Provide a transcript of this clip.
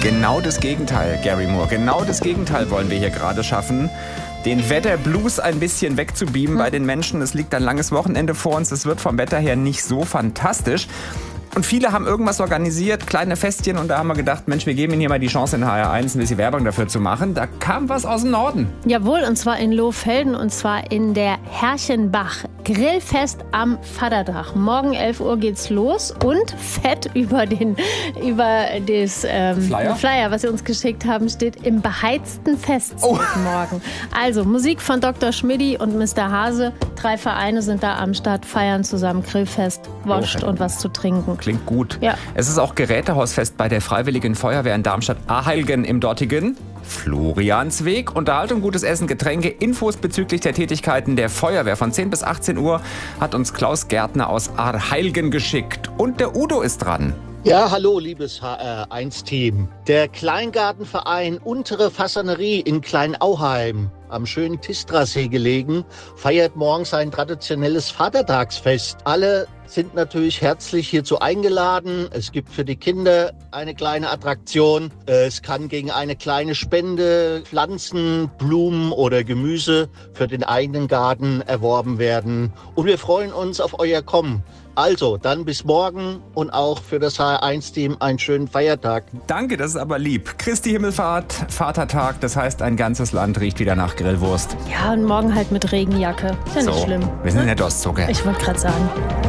Genau das Gegenteil, Gary Moore. Genau das Gegenteil wollen wir hier gerade schaffen. Den Wetterblues ein bisschen wegzubeamen bei den Menschen. Es liegt ein langes Wochenende vor uns. Es wird vom Wetter her nicht so fantastisch. Und viele haben irgendwas organisiert, kleine Festchen. Und da haben wir gedacht, Mensch, wir geben Ihnen hier mal die Chance in HR1 ein bisschen Werbung dafür zu machen. Da kam was aus dem Norden. Jawohl, und zwar in Lohfelden und zwar in der Herrchenbach. Grillfest am Vatertag. Morgen 11 Uhr geht's los und fett über das Flyer, was Sie uns geschickt haben, steht im beheizten Festzelt morgen. Also Musik von Dr. Schmidti und Mr. Hase. 3 Vereine sind da am Start, feiern zusammen Grillfest, Wurst und was zu trinken. Klingt gut. Ja. Es ist auch Gerätehausfest bei der Freiwilligen Feuerwehr in Darmstadt-Aheilgen im dortigen Floriansweg. Unterhaltung, gutes Essen, Getränke, Infos bezüglich der Tätigkeiten der Feuerwehr. Von 10 bis 18 Uhr hat uns Klaus Gärtner aus Aheilgen geschickt. Und der Udo ist dran. Ja, hallo, liebes HR1-Team. Der Kleingartenverein Untere Fassanerie in Kleinauheim, am schönen Tistrasee gelegen, feiert morgen sein traditionelles Vatertagsfest. Alle sind natürlich herzlich hierzu eingeladen. Es gibt für die Kinder eine kleine Attraktion. Es kann gegen eine kleine Spende Pflanzen, Blumen oder Gemüse für den eigenen Garten erworben werden. Und wir freuen uns auf euer Kommen. Also, dann bis morgen und auch für das HR1-Team einen schönen Feiertag. Danke, das ist aber lieb. Christi Himmelfahrt, Vatertag, das heißt, ein ganzes Land riecht wieder nach Grillwurst. Ja, und morgen halt mit Regenjacke. Ist ja nicht schlimm. Wir sind in der Dostzucker. Ich wollte gerade sagen.